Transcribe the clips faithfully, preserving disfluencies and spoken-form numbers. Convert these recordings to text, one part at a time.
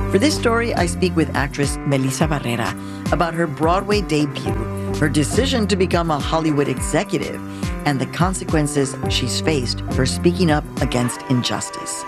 For this story, I speak with actress Melissa Barrera about her Broadway debut, her decision to become a Hollywood executive, and the consequences she's faced for speaking up against injustice.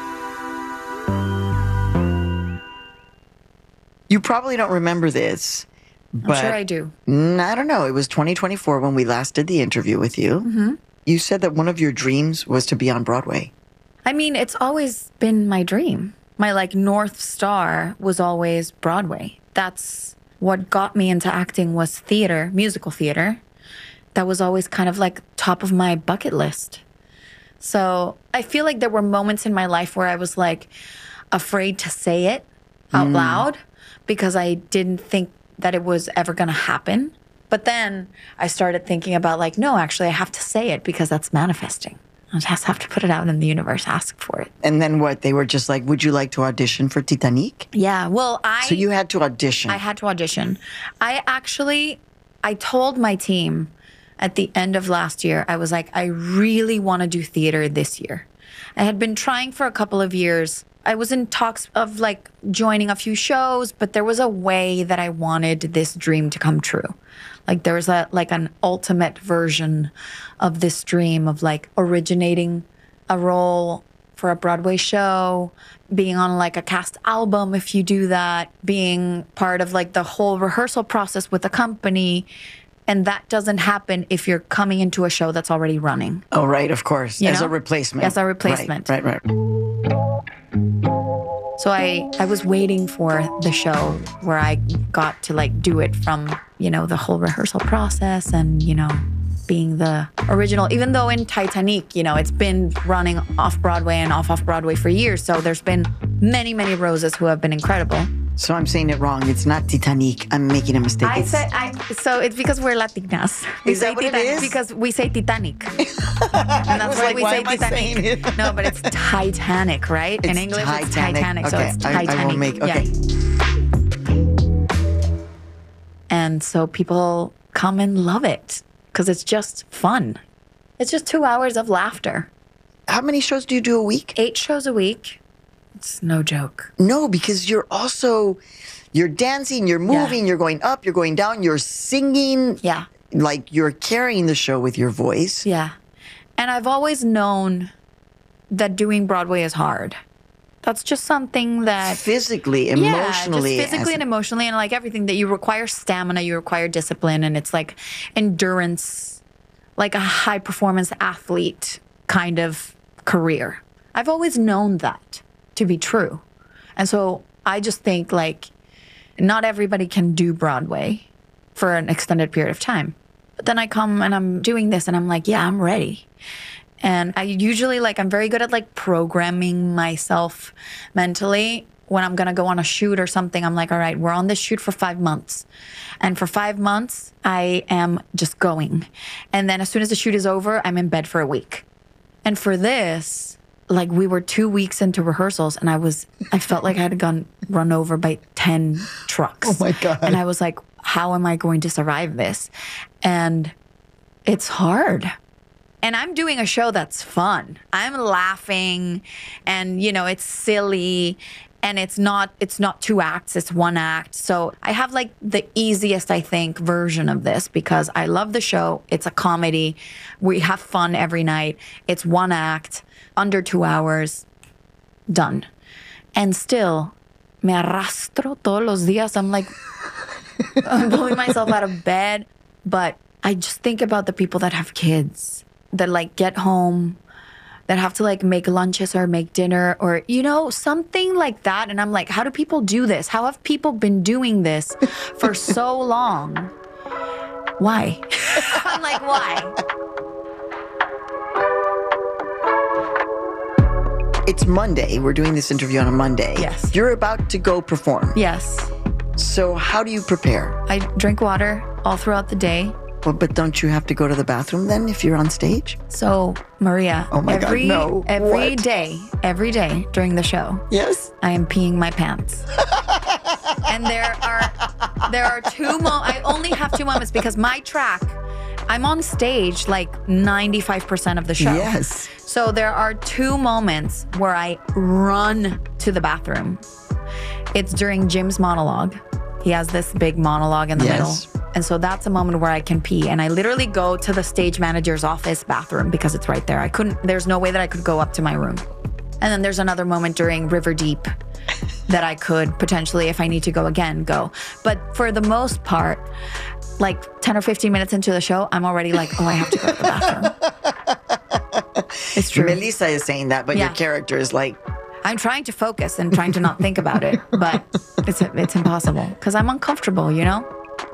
You probably don't remember this, but I'm sure I do. I don't know. It was twenty twenty-four when we last did the interview with you. Mm-hmm. You said that one of your dreams was to be on Broadway. I mean, it's always been my dream. My like North Star was always Broadway. That's what got me into acting, was theater, musical theater. That was always kind of like top of my bucket list. So I feel like there were moments in my life where I was like afraid to say it out mm. loud because I didn't think that it was ever going to happen. But then I started thinking about like, no, actually I have to say it because that's manifesting. I just have to put it out in the universe, ask for it. And then what? They were just like, would you like to audition for Titanic? Yeah, well, I... So you had to audition. I had to audition. I actually, I told my team at the end of last year, I was like, I really want to do theater this year. I had been trying for a couple of years. I was in talks of like joining a few shows, but there was a way that I wanted this dream to come true. Like there was a like an ultimate version of this dream of like originating a role for a Broadway show, being on like a cast album if you do that, being part of like the whole rehearsal process with the company. And that doesn't happen if you're coming into a show that's already running. Oh, right, of course. You As know? a replacement. As a replacement. Right, right, right. So I, I was waiting for the show where I got to like do it from, you know, the whole rehearsal process and, you know, being the original, even though in Titanic, you know, it's been running off Broadway and off off Broadway for years. So there's been many, many roses who have been incredible. So I'm saying it wrong. It's not Titanic. I'm making a mistake. I it's... said, I, so it's because we're Latinas. We is say that what Titanic it is? Because we say Titanic. And that's why like, we why say am I saying Titanic. it? No, but it's Titanic, right? It's in English, Titanic. it's Titanic. Okay. So it's Titanic. I, I will make, okay. Yeah. And so people come and love it because it's just fun. It's just two hours of laughter. How many shows do you do a week? Eight shows a week. It's no joke. No, because you're also, you're dancing, you're moving, yeah. You're going up, you're going down, you're singing. Yeah. Like you're carrying the show with your voice. Yeah. And I've always known that doing Broadway is hard. That's just something that... Physically, emotionally. Yeah, just physically as... and emotionally, and like everything that you require stamina, you require discipline, and it's like endurance, like a high performance athlete kind of career. I've always known that to be true. And so I just think like not everybody can do Broadway for an extended period of time. But then I come and I'm doing this and I'm like, yeah, I'm ready. And I usually like, I'm very good at like programming myself mentally. When I'm going to go on a shoot or something, I'm like, all right, we're on this shoot for five months. And for five months, I am just going. And then as soon as the shoot is over, I'm in bed for a week. And for this, like we were two weeks into rehearsals and I was, I felt like I had gone run over by ten trucks. Oh my God. And I was like, how am I going to survive this? And it's hard. And I'm doing a show that's fun. I'm laughing and, you know, it's silly and it's not, it's not two acts, it's one act. So I have like the easiest, I think, version of this because I love the show. It's a comedy. We have fun every night. It's one act, under two hours, done. And still, me arrastro todos los días. I'm like, I'm pulling myself out of bed. But I just think about the people that have kids that like get home, that have to like make lunches or make dinner or, you know, something like that. And I'm like, how do people do this? How have people been doing this for so long? Why? I'm like, why? It's Monday. We're doing this interview on a Monday. Yes. You're about to go perform. Yes. So how do you prepare? I drink water all throughout the day. Well, but don't you have to go to the bathroom then if you're on stage? So, Maria, oh my every, God, no. every What? day, every day during the show, yes, I am peeing my pants. And there are there are two mo- I only have two moments because my track, I'm on stage like ninety-five percent of the show. Yes. So there are two moments where I run to the bathroom. It's during Jim's monologue. He has this big monologue in the Yes. middle. And so that's a moment where I can pee. And I literally go to the stage manager's office bathroom because it's right there. I couldn't, there's no way that I could go up to my room. And then there's another moment during River Deep that I could potentially, if I need to go again, go. But for the most part, like ten or fifteen minutes into the show, I'm already like, oh, I have to go to the bathroom. It's true. Melissa is saying that, but Yeah. your character is like, I'm trying to focus and trying to not think about it, but it's it's impossible because I'm uncomfortable, you know?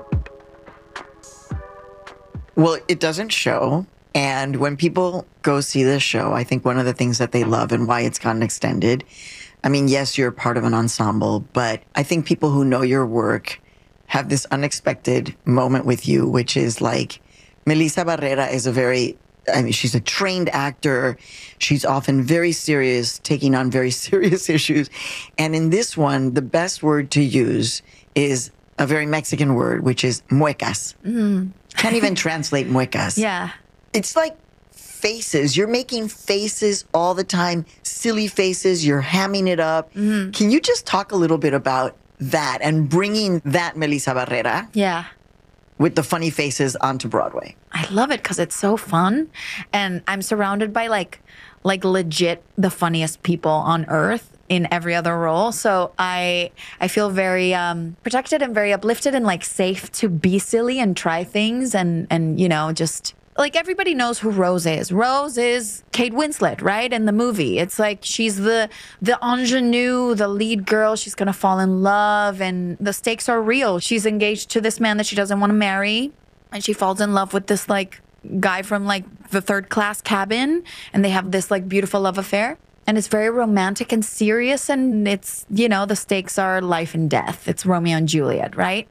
well, it doesn't show. And when people go see this show, I think one of the things that they love and why it's gotten extended, I mean, yes, you're part of an ensemble, but I think people who know your work have this unexpected moment with you, which is like, Melissa Barrera is a very, I mean, she's a trained actor. She's often very serious, taking on very serious issues. And in this one, the best word to use is a very Mexican word, which is muecas. Mm. Can't even translate muecas. Yeah. It's like faces. You're making faces all the time, silly faces. You're hamming it up. Mm-hmm. Can you just talk a little bit about that and bringing that Melissa Barrera Yeah. with the funny faces onto Broadway? I love it because it's so fun. And I'm surrounded by like, like legit the funniest people on earth in every other role. So I I feel very um, protected and very uplifted and like safe to be silly and try things and, and you know, just... Like everybody knows who Rose is. Rose is Kate Winslet, right? In the movie. It's like she's the the ingenue, the lead girl. She's going to fall in love and the stakes are real. She's engaged to this man that she doesn't want to marry. And she falls in love with this like guy from like the third class cabin. And they have this like beautiful love affair. And it's very romantic and serious. And it's, you know, the stakes are life and death. It's Romeo and Juliet, right?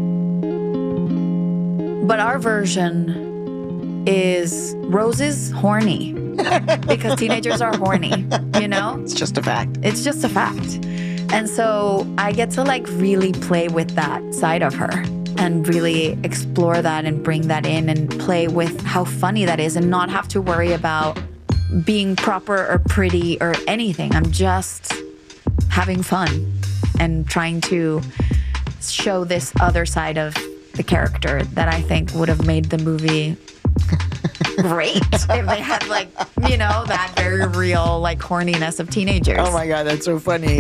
But our version is Rose is horny because teenagers are horny, you know? It's just a fact. It's just a fact. And so I get to like really play with that side of her and really explore that and bring that in and play with how funny that is and not have to worry about being proper or pretty or anything. I'm just having fun and trying to show this other side of the character that I think would have made the movie great if they had like, you know, that very real like horniness of teenagers. Oh my God, that's so funny.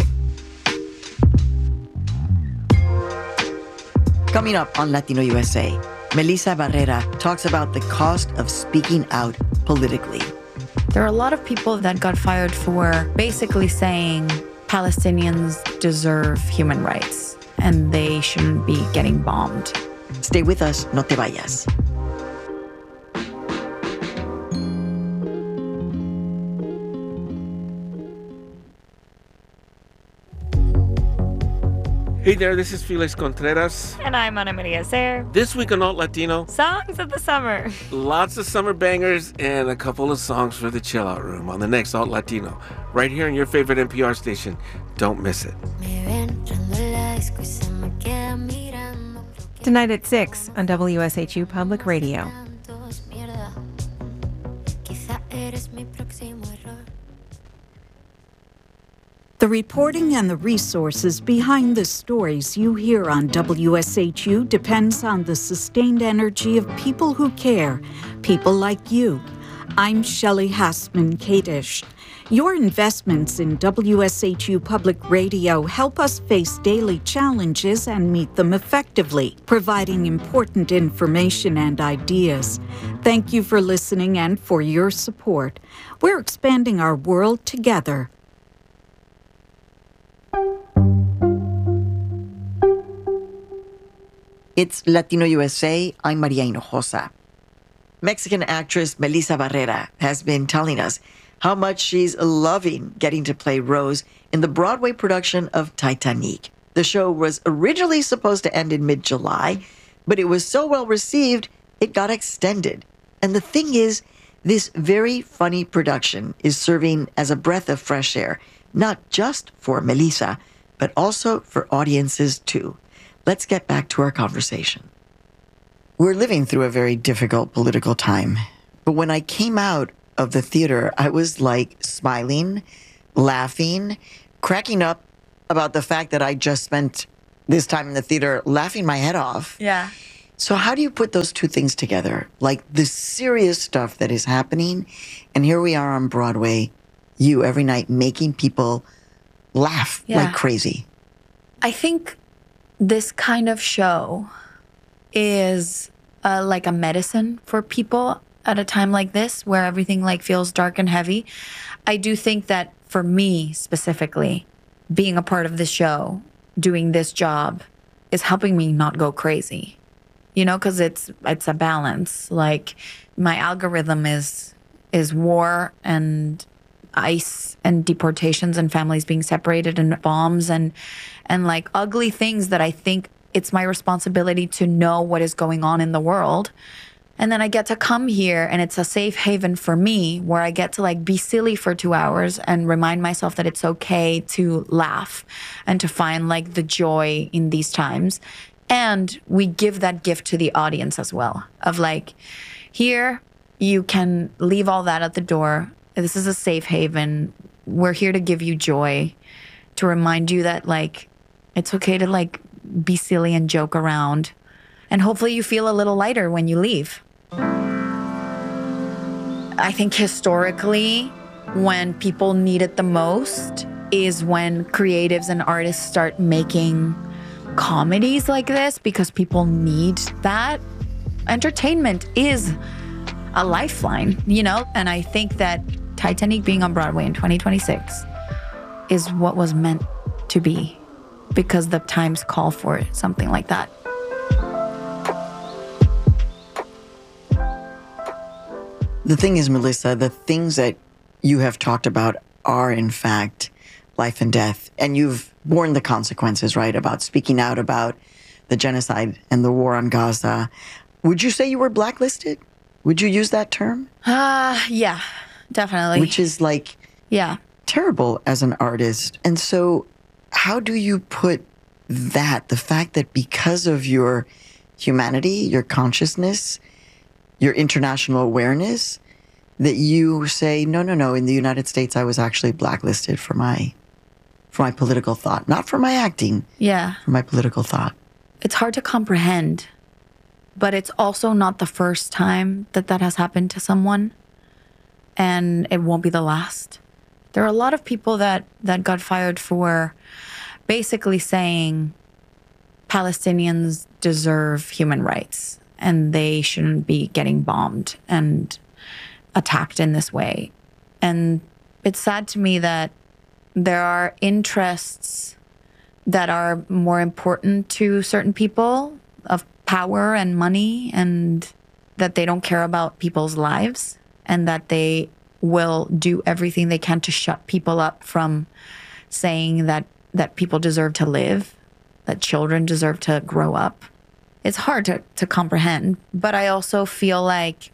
Coming up on Latino U S A, Melissa Barrera talks about the cost of speaking out politically. There are a lot of people that got fired for basically saying Palestinians deserve human rights and they shouldn't be getting bombed. Stay with us, no te vayas. Hey there, this is Felix Contreras. And I'm Ana Maria Zer. This week on Alt Latino, Songs of the Summer. lots of summer bangers and a couple of songs for the chill out room on the next Alt Latino, right here on your favorite N P R station. Don't miss it. Tonight at six on W S H U Public Radio. The reporting and the resources behind the stories you hear on W S H U depends on the sustained energy of people who care, people like you. I'm Shelley Hassman Kadish. Your investments in W S H U Public Radio help us face daily challenges and meet them effectively, providing important information and ideas. Thank you for listening and for your support. We're expanding our world together. It's Latino U S A. I'm Maria Hinojosa. Mexican actress Melissa Barrera has been telling us how much she's loving getting to play Rose in the Broadway production of Titanic. The show was originally supposed to end in mid-July, but it was so well received, it got extended. And the thing is, this very funny production is serving as a breath of fresh air, not just for Melissa, but also for audiences too. Let's get back to our conversation. We're living through a very difficult political time, but when I came out of the theater, I was like smiling, laughing, cracking up about the fact that I just spent this time in the theater laughing my head off. Yeah. So how do you put those two things together? Like the serious stuff that is happening, and here we are on Broadway, you every night making people laugh Yeah. like crazy. I think this kind of show is uh, like a medicine for people at a time like this where everything like feels dark and heavy. I do think that for me specifically, being a part of this show, doing this job is helping me not go crazy. You know, because it's it's a balance. Like my algorithm is is war and ICE and deportations and families being separated and bombs and and like ugly things that I think it's my responsibility to know what is going on in the world. And then I get to come here and it's a safe haven for me where I get to like be silly for two hours and remind myself that it's okay to laugh and to find like the joy in these times. And we give that gift to the audience as well of like, here you can leave all that at the door. This is a safe haven. We're here to give you joy, to remind you that like, it's okay to like be silly and joke around. And hopefully you feel a little lighter when you leave. I think historically, when people need it the most is when creatives and artists start making comedies like this because people need that. Entertainment is a lifeline, you know? And I think that Titanic being on Broadway in twenty twenty-six is what was meant to be because the times call for it, something like that. The thing is, Melissa, the things that you have talked about are, in fact, life and death. And you've borne the consequences, right, about speaking out about the genocide and the war on Gaza. Would you say you were blacklisted? Would you use that term? Uh, yeah, definitely. Which is like yeah. terrible as an artist. And so how do you put that, the fact that because of your humanity, your consciousness, your international awareness, that you say, no, no, no, in the United States, I was actually blacklisted for my for my political thought, not for my acting, Yeah. for my political thought. It's hard to comprehend, but it's also not the first time that that has happened to someone, and it won't be the last. There are a lot of people that, that got fired for basically saying Palestinians deserve human rights and they shouldn't be getting bombed and attacked in this way. And it's sad to me that there are interests that are more important to certain people of power and money, and that they don't care about people's lives, and that they will do everything they can to shut people up from saying that, that people deserve to live, that children deserve to grow up. It's hard to, to comprehend, but I also feel like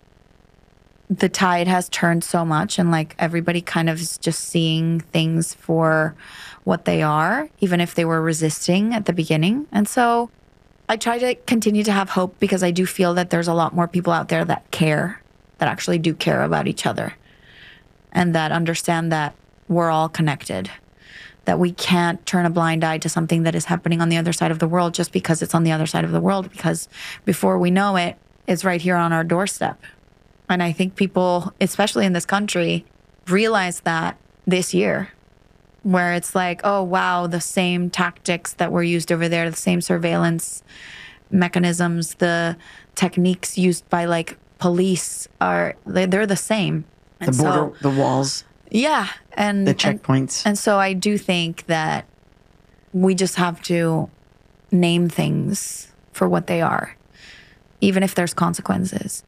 the tide has turned so much, and like everybody kind of is just seeing things for what they are, even if they were resisting at the beginning. And so I try to continue to have hope because I do feel that there's a lot more people out there that care, that actually do care about each other, and that understand that we're all connected, that we can't turn a blind eye to something that is happening on the other side of the world just because it's on the other side of the world, because before we know it, it's right here on our doorstep. And I think people, especially in this country, realize that this year, where it's like, oh, wow, the same tactics that were used over there, the same surveillance mechanisms, the techniques used by like police are, they're the same. The border, so, the walls. Yeah. And the checkpoints. And, and so I do think that we just have to name things for what they are, even if there's consequences.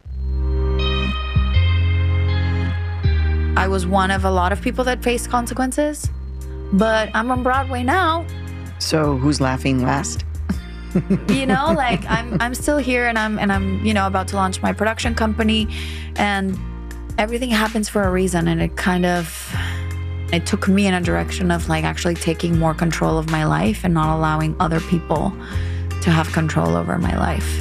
I was one of a lot of people that faced consequences, but I'm on Broadway now. So who's laughing last? You know, like I'm I'm still here, and I'm and I'm, you know, about to launch my production company, and everything happens for a reason. And it kind of, it took me in a direction of like actually taking more control of my life and not allowing other people to have control over my life.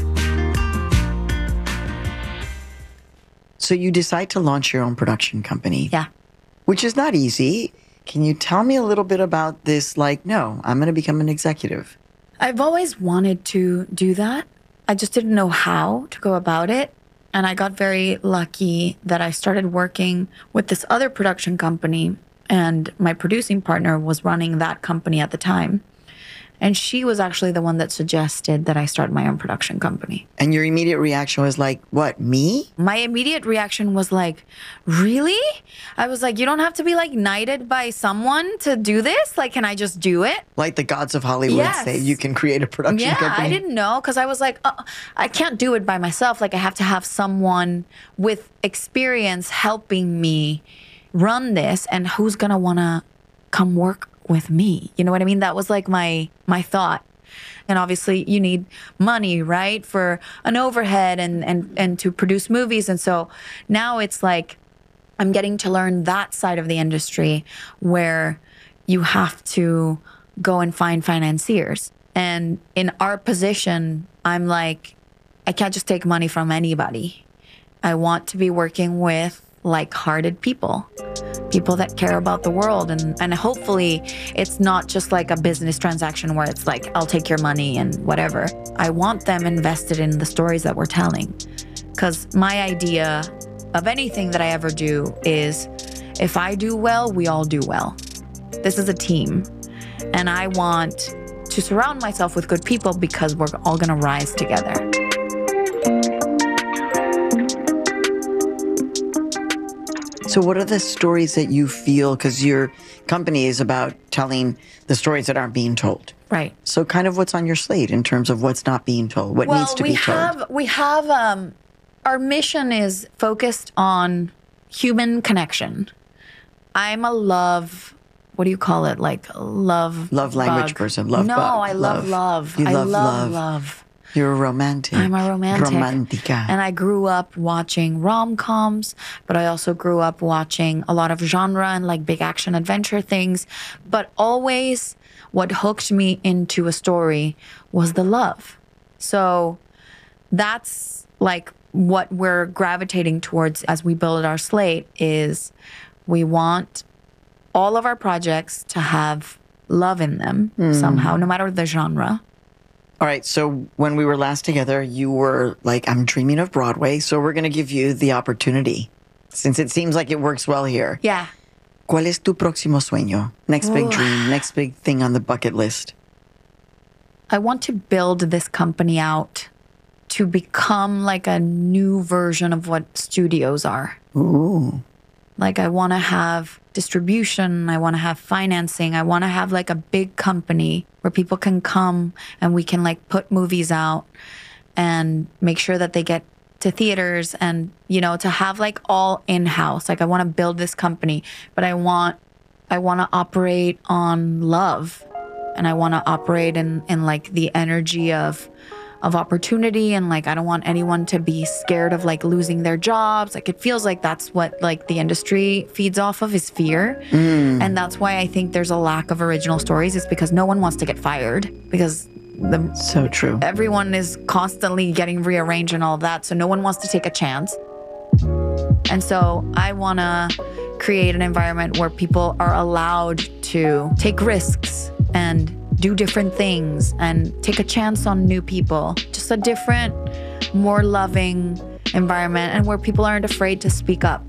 So you decide to launch your own production company. Yeah. Which is not easy. Can you tell me a little bit about this? Like, no, I'm going to become an executive. I've always wanted to do that. I just didn't know how to go about it. And I got very lucky that I started working with this other production company, and my producing partner was running that company at the time. And she was actually the one that suggested that I start my own production company. And your immediate reaction was like, what, me? My immediate reaction was like, really? I was like, you don't have to be like knighted by someone to do this? Like, can I just do it? Like the gods of Hollywood Yes. say you can create a production Yeah, company? I didn't know because I was like, uh, I can't do it by myself. Like, I have to have someone with experience helping me run this, and who's going to want to come work with me? You know what I mean? That was like my my thought. And obviously you need money, right? For an overhead and and and to produce movies. And so now it's like I'm getting to learn that side of the industry where you have to go and find financiers. And in our position, I'm like, I can't just take money from anybody. I want to be working with like-hearted people, people that care about the world. And, and hopefully it's not just like a business transaction where it's like, I'll take your money and whatever. I want them invested in the stories that we're telling. Because my idea of anything that I ever do is if I do well, we all do well. This is a team. And I want to surround myself with good people because we're all going to rise together. So what are the stories that you feel, because your company is about telling the stories that aren't being told? Right. So kind of what's on your slate in terms of what's not being told, what well, needs to we be told? have we have um, our mission is focused on human connection. I'm a love. What do you call it? Like love. Love language bug. person. Love No, bug. I love love. You I love love love. love. You're a romantic. I'm a romantic. Romantica. And I grew up watching rom-coms, but I also grew up watching a lot of genre and like big action adventure things. But always what hooked me into a story was the love. So that's like what we're gravitating towards as we build our slate is we want all of our projects to have love in them Mm. somehow, no matter the genre. All right, so when we were last together, you were like, I'm dreaming of Broadway, so we're going to give you the opportunity, since it seems like it works well here. Yeah. ¿Cuál es tu próximo sueño? Next big Ooh. dream, next big thing on the bucket list. I want to build this company out to become like a new version of what studios are. Ooh. Like I want to have distribution, I want to have financing, I want to have like a big company where people can come and we can like put movies out and make sure that they get to theaters and, you know, to have like all in-house. Like I want to build this company, but I want I want to operate on love and I want to operate in in like the energy of of opportunity, and like I don't want anyone to be scared of like losing their jobs. Like it feels like that's what like the industry feeds off of is fear. Mm. And that's why I think there's a lack of original stories, is because no one wants to get fired because the So true. everyone is constantly getting rearranged and all that. So no one wants to take a chance. And so I want to create an environment where people are allowed to take risks and do different things and take a chance on new people. Just a different, more loving environment, and where people aren't afraid to speak up.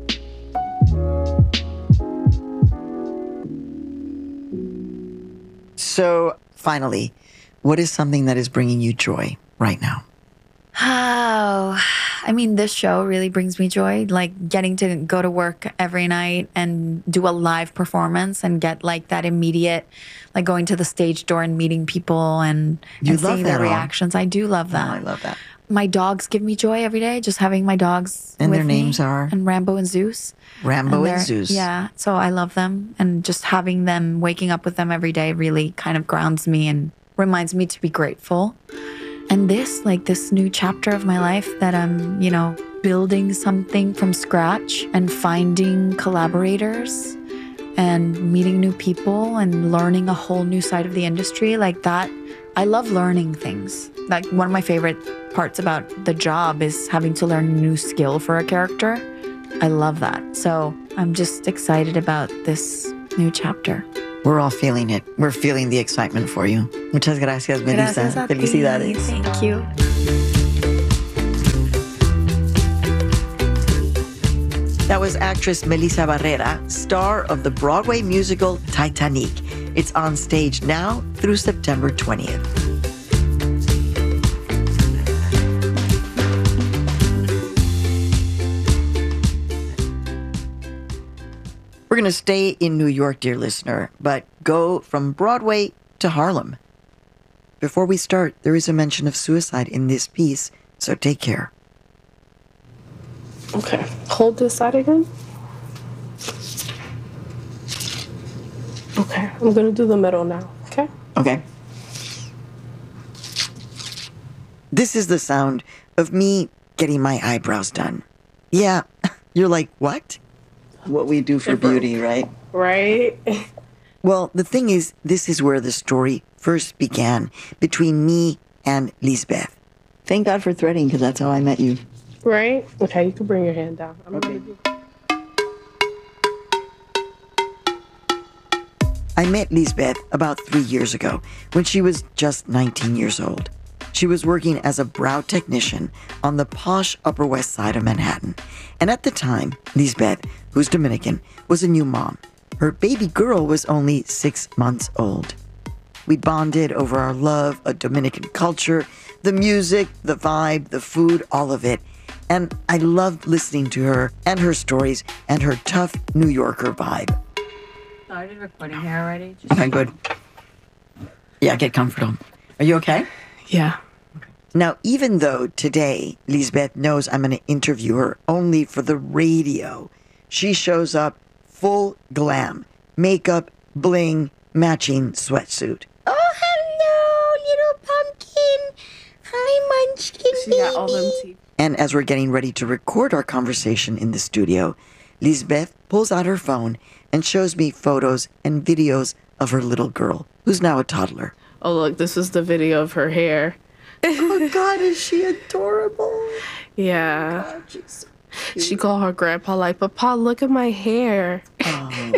So finally, what is something that is bringing you joy right now? Oh, I mean, this show really brings me joy. Like getting to go to work every night and do a live performance and get like that immediate, like going to the stage door and meeting people and, You and love seeing that, their huh? reactions. I do love that. Oh, I love that. My dogs give me joy every day. Just having my dogs And with their me. names are? And Rambo and Zeus. Rambo and they're- Zeus. Yeah. So I love them, and just having them, waking up with them every day, really kind of grounds me and reminds me to be grateful. And this, like this new chapter of my life that I'm, you know, building something from scratch and finding collaborators and meeting new people and learning a whole new side of the industry like that. I love learning things. Like one of my favorite parts about the job is having to learn a new skill for a character. I love that. So I'm just excited about this new chapter. We're all feeling it. We're feeling the excitement for you. Muchas gracias, Melissa. Gracias a ti. Felicidades. Thank you. That was actress Melissa Barrera, star of the Broadway musical Titanic. It's on stage now through September twentieth. We're going to stay in New York, dear listener, but go from Broadway to Harlem. Before we start, there is a mention of suicide in this piece, so take care. Okay, hold this side again. Okay, I'm gonna do the middle now, okay? Okay. This is the sound of me getting my eyebrows done. Yeah, you're like, what? What we do for beauty, right? Right? Well, the thing is, this is where the story first began between me and Lisbeth. Thank God for threading, because that's how I met you. Right? Okay, you can bring your hand down. I'm Okay. gonna do. I met Lisbeth about three years ago when she was just nineteen years old. She was working as a brow technician on the posh Upper West Side of Manhattan. And at the time, Lisbeth, who's Dominican, was a new mom. Her baby girl was only six months old. We bonded over our love of Dominican culture, the music, the vibe, the food, all of it. And I loved listening to her and her stories and her tough New Yorker vibe. Started recording here already. Just Okay, good. Yeah, get comfortable. Are you okay? Yeah. Now, even though today Lisbeth knows I'm going to interview her only for the radio, she shows up full glam, makeup, bling, matching sweatsuit. Oh, hello, little pumpkin. Hi, Munchkin She got all them teeth. And as we're getting ready to record our conversation in the studio, Lisbeth pulls out her phone and shows me photos and videos of her little girl, who's now a toddler. Oh, look, this is the video of her hair. Oh, God, is she adorable? Yeah. God, she's so cute. She called her grandpa like, Papa, look at my hair. Oh.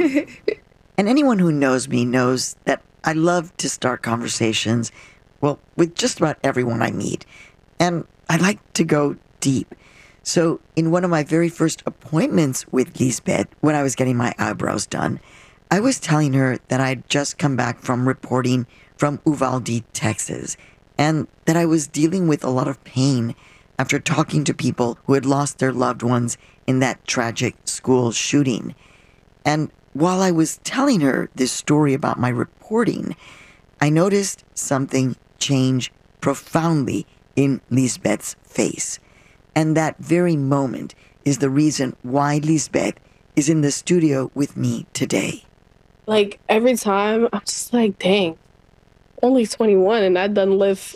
And anyone who knows me knows that I love to start conversations, well, with just about everyone I meet. And I like to go deep. So in one of my very first appointments with Lisbeth, when I was getting my eyebrows done, I was telling her that I'd just come back from reporting from Uvalde, Texas, and that I was dealing with a lot of pain after talking to people who had lost their loved ones in that tragic school shooting. And while I was telling her this story about my reporting, I noticed something change profoundly in Lisbeth's face. And that very moment is the reason why Lisbeth is in the studio with me today. Like, every time, I'm just like, dang, only twenty-one and I done live,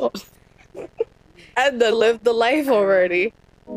I done lived the life already.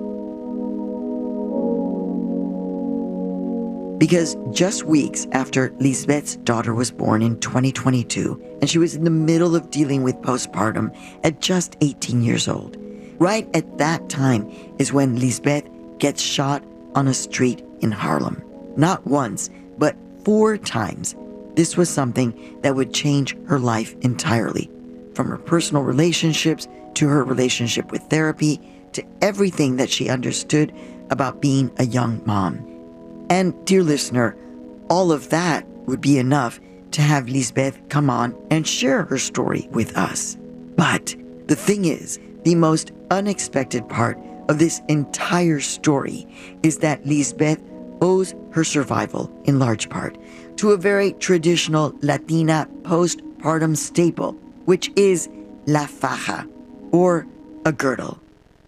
Because just weeks after Lisbeth's daughter was born in twenty twenty-two, and she was in the middle of dealing with postpartum at just eighteen years old, right at that time is when Lisbeth gets shot on a street in Harlem. Not once, but four times. This was something that would change her life entirely, from her personal relationships to her relationship with therapy to everything that she understood about being a young mom. And dear listener, all of that would be enough to have Lisbeth come on and share her story with us. But the thing is, the most unexpected part of this entire story is that Lisbeth owes her survival, in large part, to a very traditional Latina postpartum staple, which is la faja, or a girdle.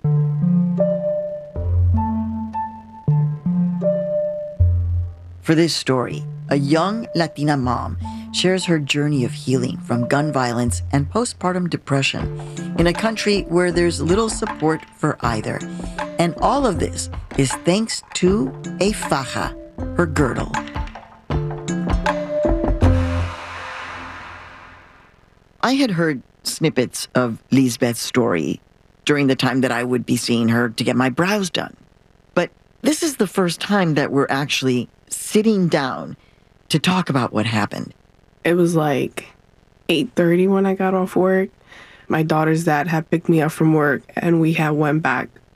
For this story, a young Latina mom shares her journey of healing from gun violence and postpartum depression in a country where there's little support for either. And all of this is thanks to a faja, her girdle. I had heard snippets of Lisbeth's story during the time that I would be seeing her to get my brows done. But this is the first time that we're actually sitting down to talk about what happened. It was like eight thirty when I got off work. My daughter's dad had picked me up from work, and we had went back